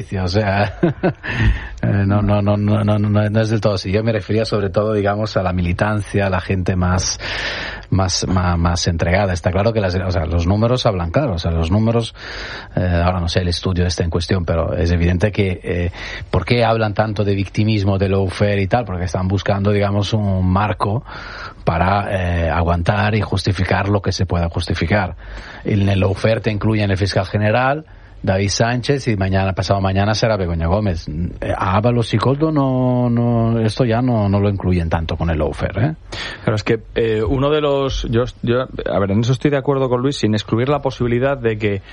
o sea, no es del todo así. Yo me refería sobre todo, digamos, a la militancia, a la gente más entregada. Está claro que los números hablan claro, o sea, los números, ahora no sé el estudio está en cuestión, pero es evidente que ¿por qué hablan tanto de victimismo, de lawfare y tal? Porque están buscando, digamos, un marco para aguantar y justificar lo que se pueda justificar. En el lawfare te incluyen el fiscal general, David Sánchez, y pasado mañana será Begoña Gómez. A Ábalos y Koldo esto ya no lo incluyen tanto con el lawfare, ¿eh? Pero es que uno de los... Yo, a ver, en eso estoy de acuerdo con Luis, sin excluir la posibilidad de que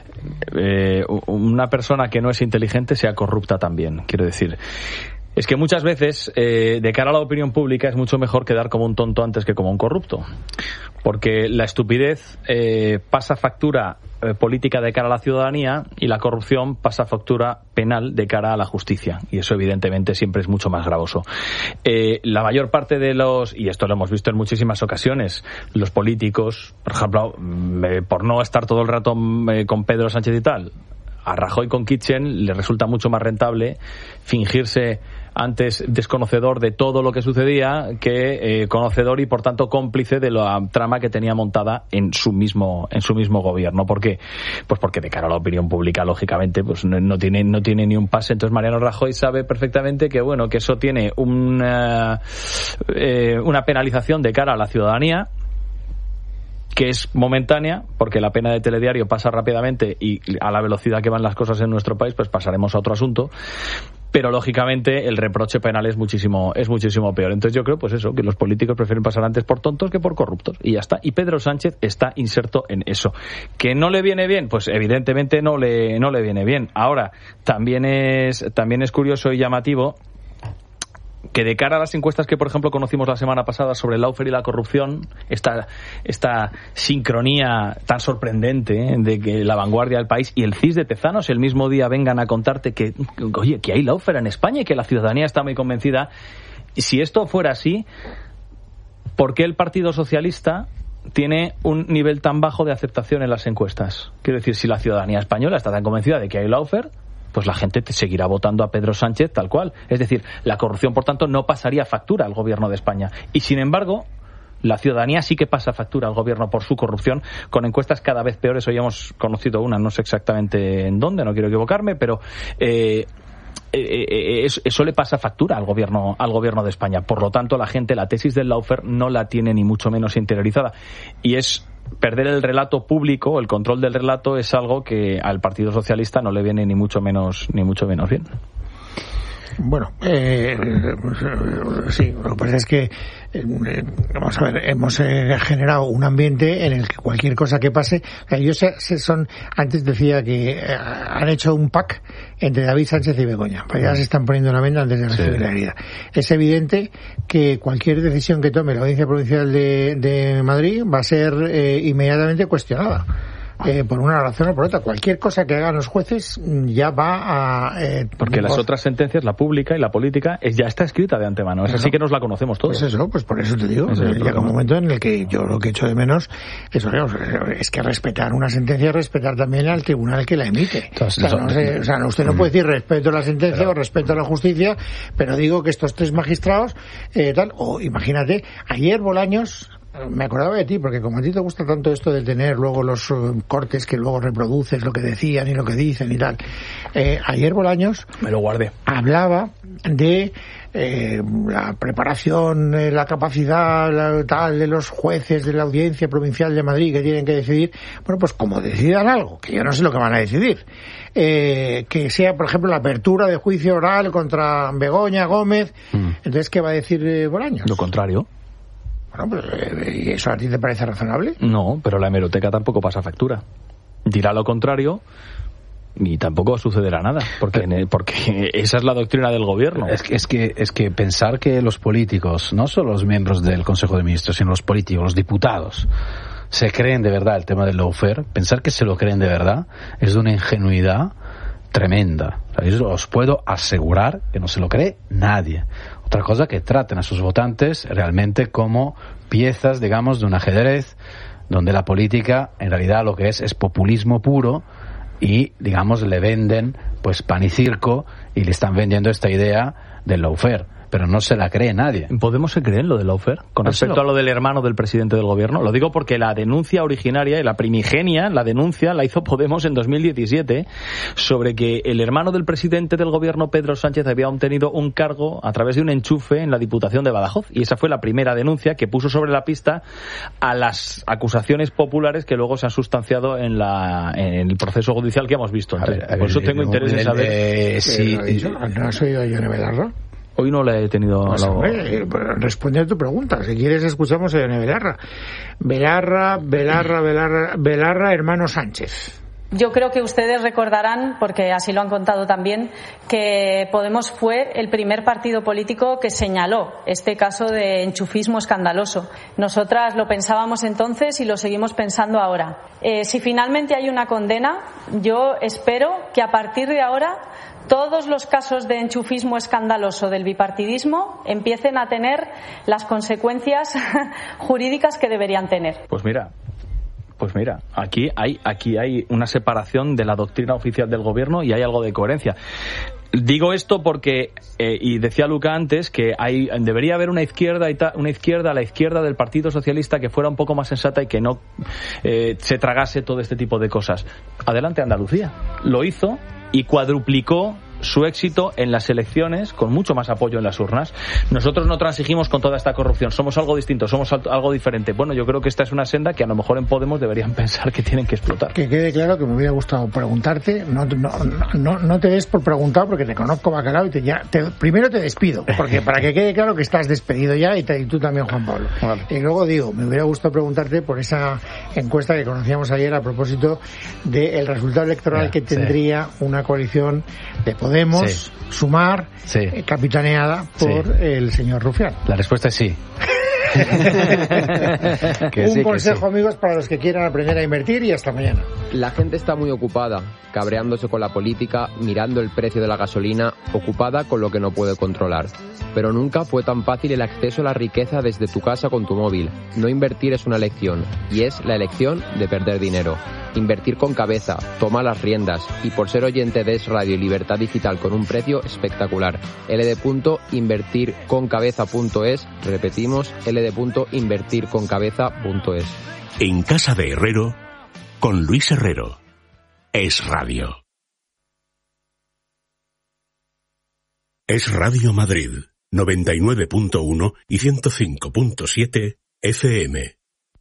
una persona que no es inteligente sea corrupta también. Quiero decir, es que muchas veces, de cara a la opinión pública, es mucho mejor quedar como un tonto antes que como un corrupto. Porque la estupidez pasa factura política de cara a la ciudadanía y la corrupción pasa factura penal de cara a la justicia, y eso evidentemente siempre es mucho más gravoso. La mayor parte de y esto lo hemos visto en muchísimas ocasiones, los políticos, por ejemplo, por no estar todo el rato con Pedro Sánchez y tal, a Rajoy con Kitchen le resulta mucho más rentable fingirse antes desconocedor de todo lo que sucedía que conocedor y por tanto cómplice de la trama que tenía montada en su mismo gobierno. ¿Por qué? Pues porque de cara a la opinión pública, lógicamente, pues no tiene ni un pase. Entonces Mariano Rajoy sabe perfectamente que que eso tiene una penalización de cara a la ciudadanía, que es momentánea, porque la pena de telediario pasa rápidamente y a la velocidad que van las cosas en nuestro país, pues pasaremos a otro asunto. Pero lógicamente el reproche penal es muchísimo peor. Entonces yo creo pues eso, que los políticos prefieren pasar antes por tontos que por corruptos, y ya está. Y Pedro Sánchez está inserto en eso. ¿Que no le viene bien? Pues evidentemente no le viene bien. Ahora, también es curioso y llamativo que de cara a las encuestas que, por ejemplo, conocimos la semana pasada sobre el lawfare y la corrupción, esta sincronía tan sorprendente de que La Vanguardia del País y el CIS de Tezanos el mismo día vengan a contarte que hay lawfare en España y que la ciudadanía está muy convencida. Y si esto fuera así, ¿por qué el Partido Socialista tiene un nivel tan bajo de aceptación en las encuestas? Quiero decir, si la ciudadanía española está tan convencida de que hay lawfare, pues la gente seguirá votando a Pedro Sánchez tal cual. Es decir, la corrupción, por tanto, no pasaría factura al gobierno de España. Y, sin embargo, la ciudadanía sí que pasa factura al gobierno por su corrupción, con encuestas cada vez peores. Hoy hemos conocido una, no sé exactamente en dónde, no quiero equivocarme, pero eso le pasa factura al gobierno de España. Por lo tanto, la gente la tesis del lawfare no la tiene ni mucho menos interiorizada. Y es perder el relato público, el control del relato, es algo que al Partido Socialista no le viene ni mucho menos bien. Bueno, sí, lo que pasa es que vamos a ver, hemos generado un ambiente en el que cualquier cosa que pase, ellos antes decía que han hecho un pack entre David Sánchez y Begoña, pues ya se están poniendo una venda antes de recibir la herida. Es evidente que cualquier decisión que tome la Audiencia Provincial de Madrid va a ser inmediatamente cuestionada. Por una razón o por otra. Cualquier cosa que hagan los jueces ya va a... porque las otras sentencias, la pública y la política, ya está escrita de antemano. Es así que nos la conocemos todos. Pues eso, pues por eso te digo. Llega un momento en el que yo lo que echo de menos es que respetar una sentencia es respetar también al tribunal que la emite. Entonces, usted no puede decir respeto a la sentencia o respeto a la justicia, pero digo que estos tres magistrados, o imagínate, ayer Bolaños... Me acordaba de ti, porque como a ti te gusta tanto esto de tener luego los cortes que luego reproduces lo que decían y lo que dicen y tal. Ayer Bolaños me lo guardé. Hablaba de la preparación, la capacidad tal de los jueces de la Audiencia Provincial de Madrid que tienen que decidir. Bueno, pues como decidan algo, que yo no sé lo que van a decidir, que sea, por ejemplo, la apertura de juicio oral contra Begoña Gómez, entonces ¿qué va a decir Bolaños? Lo contrario. Bueno, ¿y eso a ti te parece razonable? No, pero la hemeroteca tampoco pasa factura. Dirá lo contrario y tampoco sucederá nada, porque esa es la doctrina del gobierno. Es que pensar que los políticos, no solo los miembros del Consejo de Ministros, sino los políticos, los diputados, se creen de verdad el tema del lawfare, pensar que se lo creen de verdad es de una ingenuidad tremenda. O sea, yo os puedo asegurar que no se lo cree nadie. Otra cosa, que traten a sus votantes realmente como piezas, digamos, de un ajedrez donde la política en realidad lo que es populismo puro, y, digamos, le venden pues pan y circo, y le están vendiendo esta idea del lawfare, pero no se la cree nadie. ¿Podemos se creen lo del lawfare? Con respecto a lo del hermano del presidente del gobierno. Lo digo porque la denuncia originaria y la primigenia, la denuncia la hizo Podemos en 2017 sobre que el hermano del presidente del gobierno, Pedro Sánchez, había obtenido un cargo a través de un enchufe en la Diputación de Badajoz. Y esa fue la primera denuncia que puso sobre la pista a las acusaciones populares que luego se han sustanciado en el proceso judicial que hemos visto. Entonces, por eso tengo interés en saber... ¿No has oído a Yone Belarra? Hoy no le he tenido... Responde a tu pregunta. Si quieres, escuchamos a Yone Belarra. Belarra, hermano Sánchez. Yo creo que ustedes recordarán, porque así lo han contado también, que Podemos fue el primer partido político que señaló este caso de enchufismo escandaloso. Nosotras lo pensábamos entonces y lo seguimos pensando ahora. Si finalmente hay una condena, yo espero que a partir de ahora todos los casos de enchufismo escandaloso del bipartidismo empiecen a tener las consecuencias jurídicas que deberían tener. Pues mira, aquí hay una separación de la doctrina oficial del gobierno y hay algo de coherencia. Digo esto porque, y decía Luca antes, que debería haber una izquierda a la izquierda del Partido Socialista que fuera un poco más sensata y que no se tragase todo este tipo de cosas. Adelante Andalucía. Lo hizo y cuadruplicó su éxito en las elecciones con mucho más apoyo en las urnas. Nosotros no transigimos con toda esta corrupción, somos algo distinto, somos algo diferente. Bueno, yo creo que esta es una senda que a lo mejor en Podemos deberían pensar que tienen que explotar. Que quede claro que me hubiera gustado preguntarte, no te des por preguntado porque te conozco bacalao y primero te despido, porque para que quede claro que estás despedido ya y tú también, Juan Pablo. Vale. Y luego digo, me hubiera gustado preguntarte por esa encuesta que conocíamos ayer a propósito del resultado electoral que tendría una coalición de Podemos, Sumar, capitaneada por el señor Rufián. La respuesta es sí. Un consejo, amigos, para los que quieran aprender a invertir, y hasta mañana. La gente está muy ocupada, cabreándose con la política, mirando el precio de la gasolina, ocupada con lo que no puede controlar. Pero nunca fue tan fácil el acceso a la riqueza desde tu casa con tu móvil. No invertir es una elección, y es la elección de perder dinero. Invertir con cabeza, toma las riendas, y por ser oyente de Es Radio y Libertad Digital con un precio espectacular. ld.invertirconcabeza.es, repetimos, ld.invertirconcabeza.es. En casa de Herrero, con Luis Herrero. Es Radio. Es Radio Madrid, 99.1 y 105.7 FM.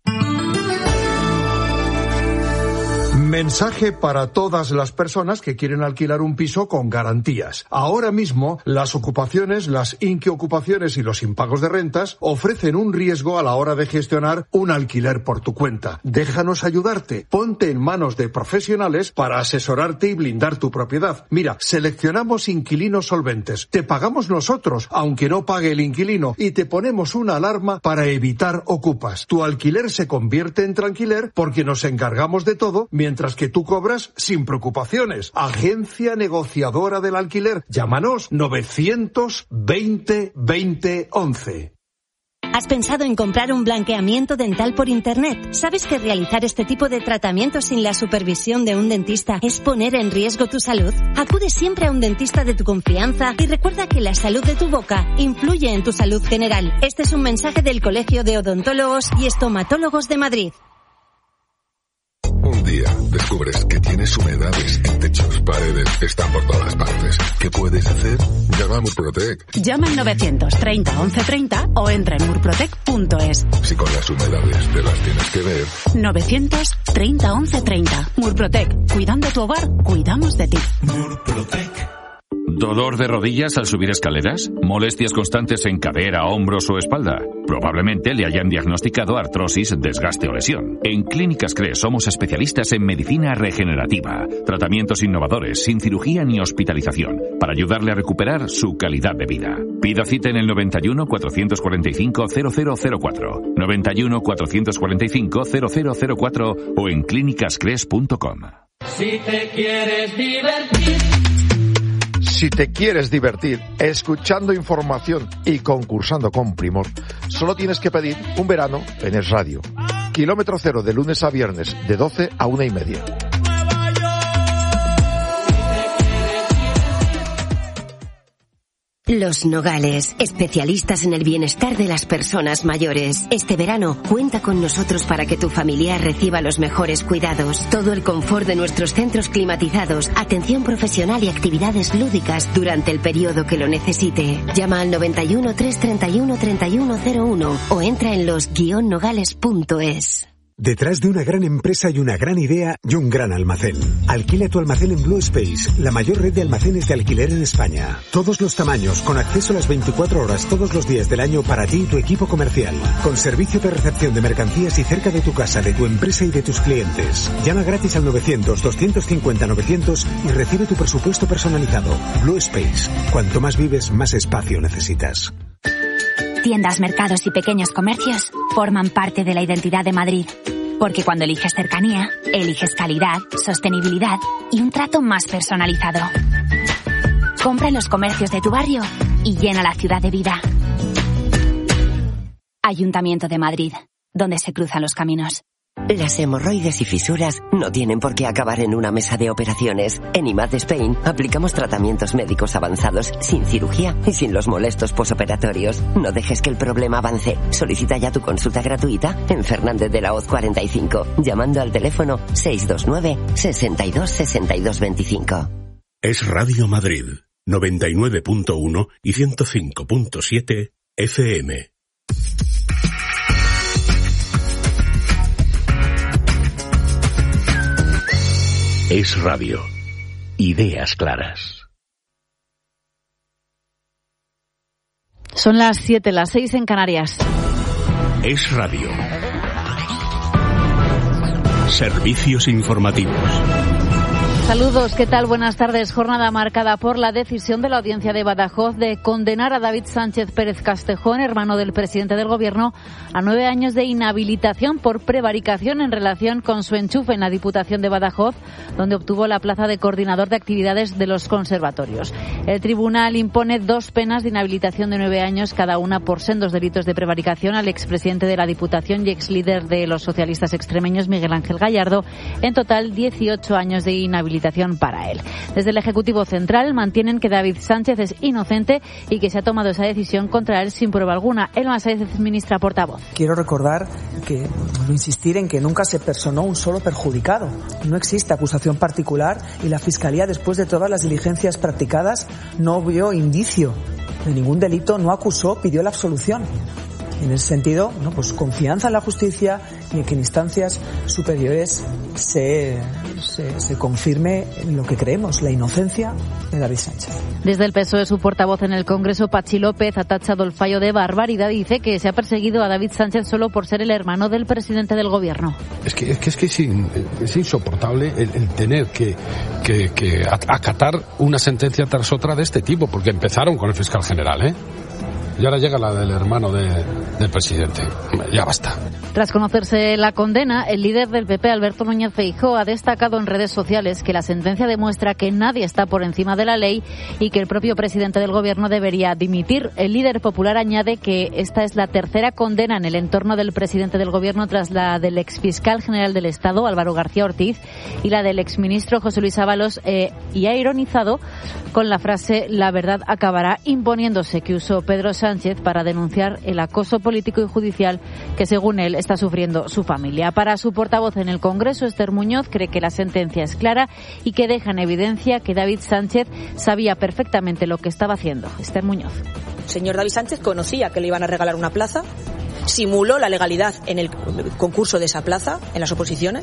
Mensaje para todas las personas que quieren alquilar un piso con garantías. Ahora mismo, las ocupaciones, las inquiocupaciones y los impagos de rentas ofrecen un riesgo a la hora de gestionar un alquiler por tu cuenta. Déjanos ayudarte. Ponte en manos de profesionales para asesorarte y blindar tu propiedad. Mira, seleccionamos inquilinos solventes. Te pagamos nosotros, aunque no pague el inquilino, y te ponemos una alarma para evitar ocupas. Tu alquiler se convierte en tranquiler porque nos encargamos de todo, mientras que tú cobras sin preocupaciones. Agencia negociadora del alquiler. Llámanos 920 20 11. ¿Has pensado en comprar un blanqueamiento dental por internet? ¿Sabes que realizar este tipo de tratamientos sin la supervisión de un dentista es poner en riesgo tu salud? Acude siempre a un dentista de tu confianza y recuerda que la salud de tu boca influye en tu salud general. Este es un mensaje del Colegio de Odontólogos y Estomatólogos de Madrid. Un día descubres que tienes humedades en techos, paredes, están por todas partes. ¿Qué puedes hacer? Llama a Murprotec. Llama al 930 1130 o entra en murprotec.es. Si con las humedades te las tienes que ver. 930 1130. Murprotec. Cuidando tu hogar, cuidamos de ti. Murprotec. ¿Dolor de rodillas al subir escaleras? ¿Molestias constantes en cadera, hombros o espalda? Probablemente le hayan diagnosticado artrosis, desgaste o lesión. En Clínicas CRES somos especialistas en medicina regenerativa, tratamientos innovadores, sin cirugía ni hospitalización, para ayudarle a recuperar su calidad de vida. Pida cita en el 91 445 0004, 91 445 0004 o en clínicascres.com. Si te quieres divertir. Si te quieres divertir escuchando información y concursando con primor, solo tienes que pedir un verano en Es Radio. Kilómetro cero de lunes a viernes, de 12 a 1:30. Los Nogales, especialistas en el bienestar de las personas mayores. Este verano, cuenta con nosotros para que tu familiar reciba los mejores cuidados. Todo el confort de nuestros centros climatizados, atención profesional y actividades lúdicas durante el periodo que lo necesite. Llama al 91 331 3101 o entra en los-nogales.es. Detrás de una gran empresa y una gran idea y un gran almacén. Alquila tu almacén en Blue Space, la mayor red de almacenes de alquiler en España. Todos los tamaños, con acceso a las 24 horas todos los días del año para ti y tu equipo comercial. Con servicio de recepción de mercancías y cerca de tu casa, de tu empresa y de tus clientes. Llama gratis al 900-250-900 y recibe tu presupuesto personalizado. Blue Space. Cuanto más vives, más espacio necesitas. Tiendas, mercados y pequeños comercios forman parte de la identidad de Madrid. Porque cuando eliges cercanía, eliges calidad, sostenibilidad y un trato más personalizado. Compra en los comercios de tu barrio y llena la ciudad de vida. Ayuntamiento de Madrid, donde se cruzan los caminos. Las hemorroides y fisuras no tienen por qué acabar en una mesa de operaciones. En IMAD Spain aplicamos tratamientos médicos avanzados sin cirugía y sin los molestos posoperatorios. No dejes que el problema avance. Solicita ya tu consulta gratuita en Fernández de la Hoz 45, llamando al teléfono 629 62 62 25. Es Radio Madrid, 99.1 y 105.7 FM. Es Radio. Ideas claras. Son las 7, las 6 en Canarias. Es Radio. Servicios informativos. Saludos, ¿qué tal? Buenas tardes. Jornada marcada por la decisión de la Audiencia de Badajoz de condenar a David Sánchez Pérez Castejón, hermano del presidente del Gobierno, a 9 años de inhabilitación por prevaricación en relación con su enchufe en la Diputación de Badajoz, donde obtuvo la plaza de coordinador de actividades de los conservatorios. El tribunal impone 2 penas de inhabilitación de 9 años, cada una por sendos delitos de prevaricación, al expresidente de la Diputación y exlíder de los socialistas extremeños, Miguel Ángel Gallardo. En total, 18 años de inhabilitación para él. Desde el Ejecutivo Central mantienen que David Sánchez es inocente y que se ha tomado esa decisión contra él sin prueba alguna. Elma Sáez, ministra portavoz. Quiero recordar insistir en que nunca se personó un solo perjudicado. No existe acusación particular y la Fiscalía, después de todas las diligencias practicadas, no vio indicio de ningún delito, no acusó, pidió la absolución. En ese sentido, pues confianza en la justicia y en que en instancias superiores se confirme lo que creemos, la inocencia de David Sánchez. Desde el PSOE, su portavoz en el Congreso, Patxi López, ha tachado el fallo de barbaridad y dice que se ha perseguido a David Sánchez solo por ser el hermano del presidente del Gobierno. Es insoportable el tener que acatar una sentencia tras otra de este tipo, porque empezaron con el fiscal general, y ahora llega la del hermano del presidente. Ya basta. Tras conocerse la condena, el líder del PP, Alberto Núñez Feijóo, ha destacado en redes sociales que la sentencia demuestra que nadie está por encima de la ley y que el propio presidente del Gobierno debería dimitir. El líder popular añade que esta es la tercera condena en el entorno del presidente del Gobierno tras la del exfiscal general del Estado, Álvaro García Ortiz, y la del exministro José Luis Ábalos, y ha ironizado con la frase «la verdad acabará imponiéndose» que usó Pedro Sánchez para denunciar el acoso político y judicial que, según él, está sufriendo su familia. Para su portavoz en el Congreso, Esther Muñoz, cree que la sentencia es clara y que deja en evidencia que David Sánchez sabía perfectamente lo que estaba haciendo. Esther Muñoz. El señor David Sánchez conocía que le iban a regalar una plaza, simuló la legalidad en el concurso de esa plaza, en las oposiciones,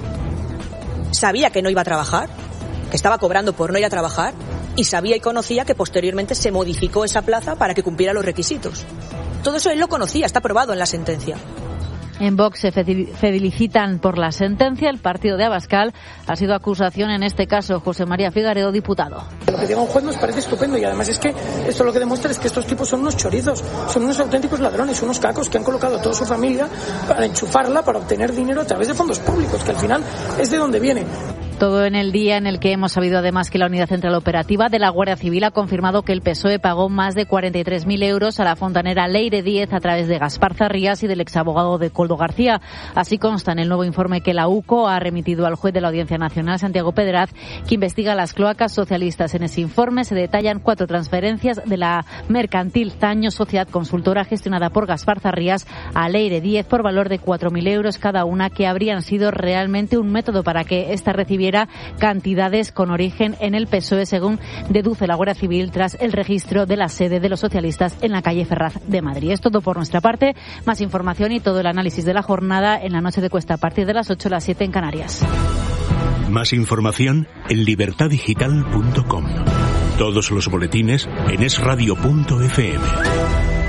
sabía que no iba a trabajar, que estaba cobrando por no ir a trabajar, y sabía y conocía que posteriormente se modificó esa plaza para que cumpliera los requisitos. Todo eso él lo conocía, está probado en la sentencia. En Vox se felicitan por la sentencia. El partido de Abascal ha sido acusación en este caso. José María Figaredo, diputado. Lo que diga un juez nos parece estupendo y además es que esto lo que demuestra es que estos tipos son unos chorizos, son unos auténticos ladrones, unos cacos que han colocado a toda su familia para enchufarla, para obtener dinero a través de fondos públicos, que al final es de donde viene. Todo en el día en el que hemos sabido además que la Unidad Central Operativa de la Guardia Civil ha confirmado que el PSOE pagó más de 43.000 euros a la fontanera Leire Díez a través de Gaspar Zarrías y del exabogado de Koldo García. Así consta en el nuevo informe que la UCO ha remitido al juez de la Audiencia Nacional, Santiago Pedraz, que investiga las cloacas socialistas. En ese informe se detallan 4 transferencias de la mercantil Zaño, sociedad consultora gestionada por Gaspar Zarrías, a Leire Díez por valor de 4.000 euros cada una, que habrían sido realmente un método para que ésta recibiera cantidades con origen en el PSOE, según deduce la Guardia Civil tras el registro de la sede de los socialistas en la calle Ferraz de Madrid. Es todo por nuestra parte. Más información y todo el análisis de la jornada en la noche de Cuesta a partir de las 8 a las 7 en Canarias. Más información en libertadigital.com. Todos los boletines en esradio.fm.